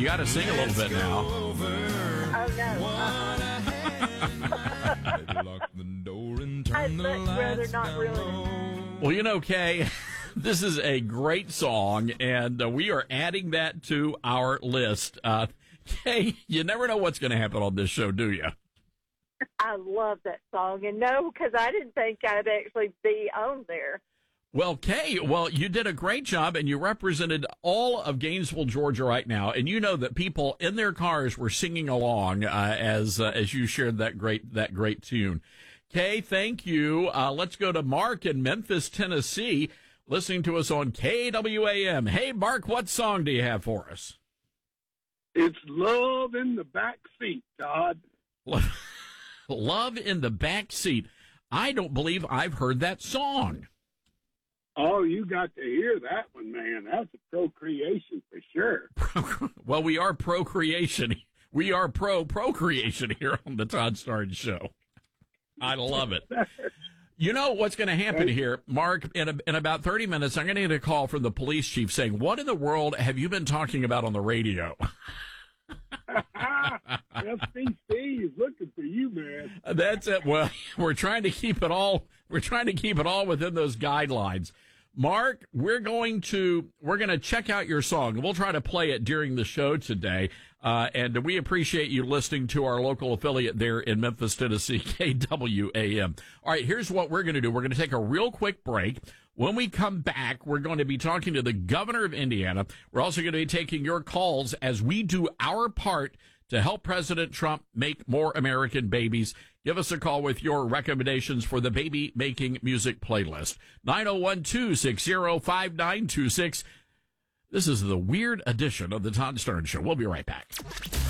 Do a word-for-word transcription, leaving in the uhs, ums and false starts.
You got to sing a little bit now. Oh, no. I'd much rather not really. Well, you know, Kay, this is a great song, and uh, we are adding that to our list. Uh, Kay, you never know what's going to happen on this show, do you? I love that song, and no, because I didn't think I'd actually be on there. Well, Kay, well, you did a great job, and you represented all of Gainesville, Georgia right now, and you know that people in their cars were singing along uh, as uh, as you shared that great that great tune. Kay, thank you. Uh, let's go to Mark in Memphis, Tennessee, listening to us on K W A M. Hey, Mark, what song do you have for us? It's Love in the Back Seat, Todd. Love in the Back Seat. I don't believe I've heard that song. Oh, you got to hear that one, man. That's a procreation for sure. Well, we are procreation. We are pro-procreation here on the Todd Starnes Show. I love it. You know what's going to happen here, Mark? In, a, in about thirty minutes, I'm going to get a call from the police chief saying, what in the world have you been talking about on the radio? F C C is looking for you, man. That's it. Well, we're trying to keep it all, we're trying to keep it all within those guidelines. Mark, we're going to, we're going to check out your song. We'll try to play it during the show today. Uh, and we appreciate you listening to our local affiliate there in Memphis, Tennessee, K W A M. All right, here's what we're going to do. We're going to take a real quick break. When we come back, we're going to be talking to the governor of Indiana. We're also going to be taking your calls as we do our part to help President Trump make more American babies. Give us a call with your recommendations for the baby making music playlist. nine oh one, two six oh, five nine two six. This is the weird edition of the Todd Starnes Show. We'll be right back.